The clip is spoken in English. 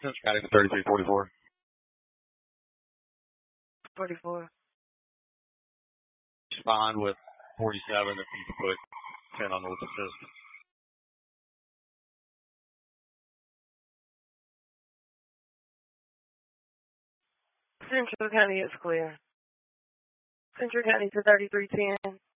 Scotty for 3344. 44. Respond with 47 if you can put 10 on the assist. Central County is clear. Central County to 3310.